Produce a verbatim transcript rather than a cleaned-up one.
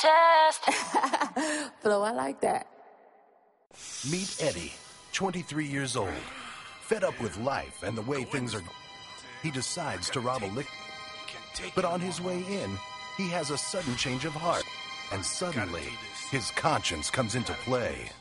test. Flo, I like that. Meet Eddie, twenty-three years old. Fed up with life and the way things are, he decides to rob a liquor. But on his way in, he has a sudden change of heart. And suddenly, his conscience comes into play.